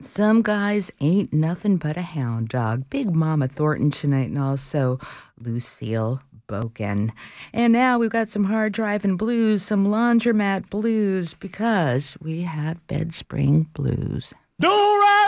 Some guys ain't nothing but a hound dog. Big Mama Thornton tonight, and also Lucille Boken. And now we've got some hard driving blues, some laundromat blues, because we have bed spring blues. Do right.